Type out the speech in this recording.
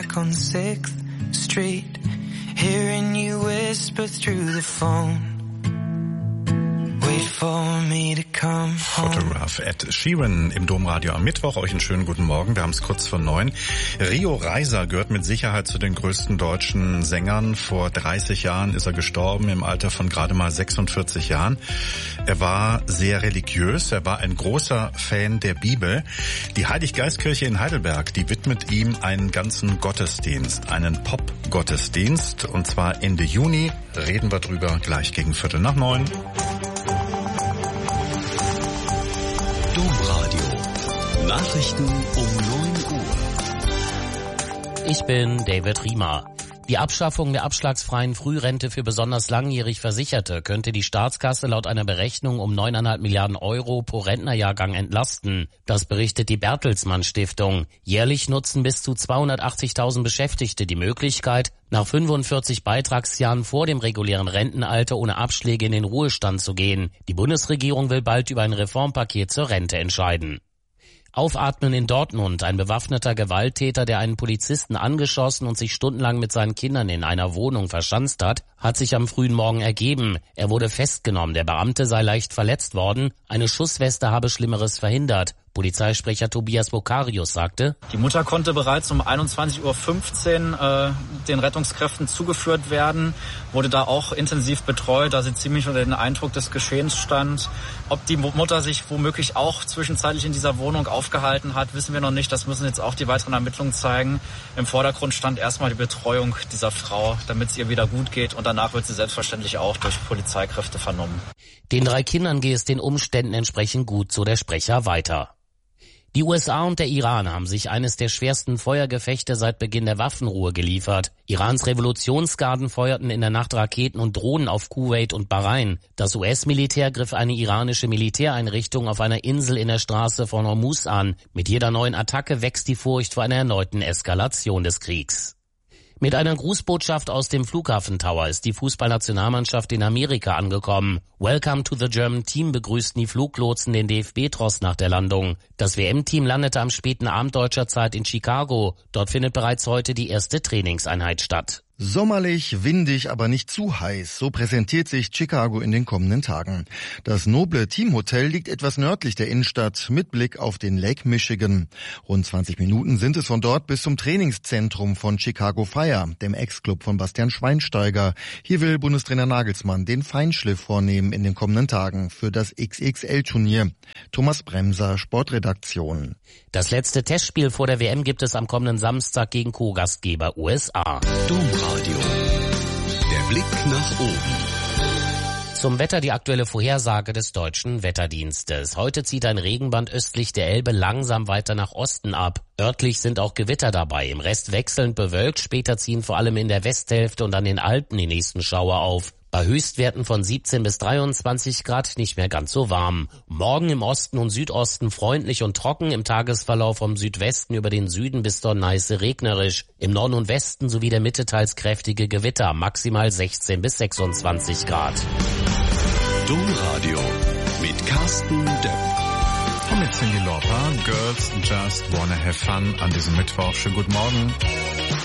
back on 6th Street, hearing you whisper through the phone. Wait for me to come home. Photograph Ed Sheeran im Domradio am Mittwoch. Euch einen schönen guten Morgen. Wir haben es kurz vor 9. Rio Reiser gehört mit Sicherheit zu den größten deutschen Sängern. Vor 30 Jahren ist er gestorben, im Alter von gerade mal 46 Jahren. Er war sehr religiös. Er war ein großer Fan der Bibel. Die Heiliggeistkirche in Heidelberg, die widmet ihm einen ganzen Gottesdienst, einen Pop-Gottesdienst. Und zwar Ende Juni. Reden wir drüber gleich gegen 8:45. Domradio. Nachrichten um 9 Uhr. Ich bin David Riemer. Die Abschaffung der abschlagsfreien Frührente für besonders langjährig Versicherte könnte die Staatskasse laut einer Berechnung um 9,5 Milliarden Euro pro Rentnerjahrgang entlasten. Das berichtet die Bertelsmann Stiftung. Jährlich nutzen bis zu 280.000 Beschäftigte die Möglichkeit, nach 45 Beitragsjahren vor dem regulären Rentenalter ohne Abschläge in den Ruhestand zu gehen. Die Bundesregierung will bald über ein Reformpaket zur Rente entscheiden. Aufatmen in Dortmund. Ein bewaffneter Gewalttäter, der einen Polizisten angeschossen und sich stundenlang mit seinen Kindern in einer Wohnung verschanzt hat sich am frühen Morgen ergeben. Er wurde festgenommen. Der Beamte sei leicht verletzt worden. Eine Schussweste habe Schlimmeres verhindert. Polizeisprecher Tobias Bokarius sagte: Die Mutter konnte bereits um 21:15 Uhr den Rettungskräften zugeführt werden, wurde da auch intensiv betreut, da sie ziemlich unter den Eindruck des Geschehens stand. Ob die Mutter sich womöglich auch zwischenzeitlich in dieser Wohnung aufgehalten hat, wissen wir noch nicht. Das müssen jetzt auch die weiteren Ermittlungen zeigen. Im Vordergrund stand erstmal die Betreuung dieser Frau, damit es ihr wieder gut geht, und danach wird sie selbstverständlich auch durch Polizeikräfte vernommen. Den 3 Kindern gehe es den Umständen entsprechend gut, so der Sprecher weiter. Die USA und der Iran haben sich eines der schwersten Feuergefechte seit Beginn der Waffenruhe geliefert. Irans Revolutionsgarden feuerten in der Nacht Raketen und Drohnen auf Kuwait und Bahrain. Das US-Militär griff eine iranische Militäreinrichtung auf einer Insel in der Straße von Hormuz an. Mit jeder neuen Attacke wächst die Furcht vor einer erneuten Eskalation des Kriegs. Mit einer Grußbotschaft aus dem Flughafen Tower ist die Fußballnationalmannschaft in Amerika angekommen. Welcome to the German Team begrüßten die Fluglotsen den DFB-Tross nach der Landung. Das WM-Team landete am späten Abend deutscher Zeit in Chicago. Dort findet bereits heute die erste Trainingseinheit statt. Sommerlich, windig, aber nicht zu heiß. So präsentiert sich Chicago in den kommenden Tagen. Das noble Teamhotel liegt etwas nördlich der Innenstadt mit Blick auf den Lake Michigan. Rund 20 Minuten sind es von dort bis zum Trainingszentrum von Chicago Fire, dem Ex-Club von Bastian Schweinsteiger. Hier will Bundestrainer Nagelsmann den Feinschliff vornehmen in den kommenden Tagen für das XXL-Turnier. Thomas Bremser, Sportredaktion. Das letzte Testspiel vor der WM gibt es am kommenden Samstag gegen Co-Gastgeber USA. Domradio. Der Blick nach oben. Zum Wetter die aktuelle Vorhersage des Deutschen Wetterdienstes. Heute zieht ein Regenband östlich der Elbe langsam weiter nach Osten ab. Örtlich sind auch Gewitter dabei, im Rest wechselnd bewölkt. Später ziehen vor allem in der Westhälfte und an den Alpen die nächsten Schauer auf. Bei Höchstwerten von 17 bis 23 Grad nicht mehr ganz so warm. Morgen im Osten und Südosten freundlich und trocken, im Tagesverlauf vom Südwesten über den Süden bis zur Neiße regnerisch. Im Norden und Westen sowie der Mitte teils kräftige Gewitter, maximal 16 bis 26 Grad. Domradio mit Carsten Depp. Und mit Cyndi Lauper, Girls Just Wanna Have Fun an diesem Mittwoch. Schönen guten Morgen.